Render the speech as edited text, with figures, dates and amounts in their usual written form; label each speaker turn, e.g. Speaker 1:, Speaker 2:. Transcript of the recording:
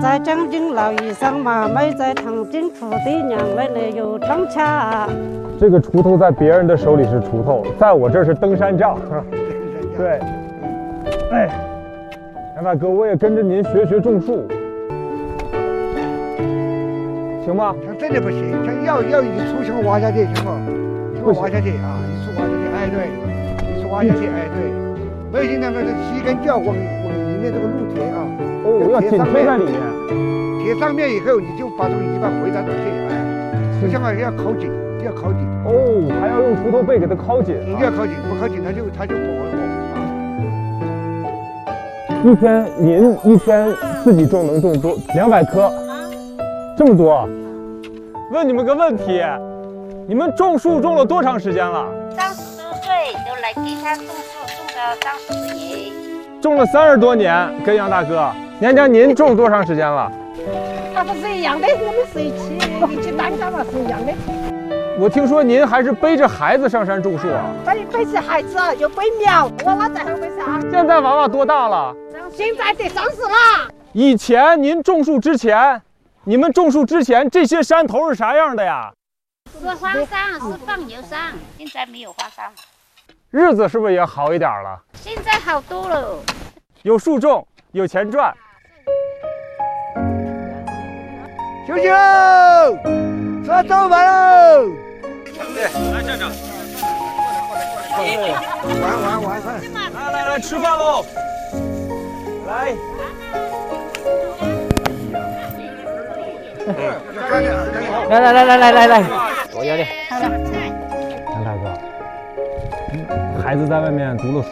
Speaker 1: 在将军老椅上，马妹在躺进土地，娘们呢有装恰。
Speaker 2: 这个锄头在别人的手里是锄头，在我这是登山杖。对，哎，杨大哥，我也跟着您学学种树，行吗？
Speaker 3: 像真的不行，像要一锄先挖下去，行吗？先挖下去啊，一锄挖下去，哎对，一锄挖下去，哎对。没有那个细根就要往里面这个路贴啊。
Speaker 2: 哦，要紧贴在里面。
Speaker 3: 贴上面以后，你就把这个泥巴回到这去，哎，就像要靠紧，要靠紧。
Speaker 2: 哦，还要用锄头背给它靠紧。
Speaker 3: 要靠紧，不靠紧它就磨啊。
Speaker 2: 您一天自己种能种多200棵，这么多？问你们个问题，你们种树种了多长时间了
Speaker 4: ？30多岁就来给他种树，种到当师爷。
Speaker 2: 种了30多年，跟杨大哥。娘娘，您种多长时间了？
Speaker 1: 那不是一样的，我们是一起单干嘛是一样的。
Speaker 2: 我听说您还是背着孩子上山种树啊？
Speaker 1: 背起孩子就背苗，娃娃在后面上。
Speaker 2: 现在娃娃多大了？
Speaker 1: 现在得30了。
Speaker 2: 以前您种树之前，你们种树之前这些山头是啥样的呀？
Speaker 4: 是荒山，是放牛山，现在没有荒山。
Speaker 2: 日子是不是也好一点了？
Speaker 4: 现在好多了，
Speaker 2: 有树种，有钱赚。
Speaker 3: 休息喽，吃早饭喽。
Speaker 2: 对，来站长。
Speaker 3: 晚。
Speaker 2: 来，吃饭喽！来。来，我有点。杨大哥，孩子在外面读了书。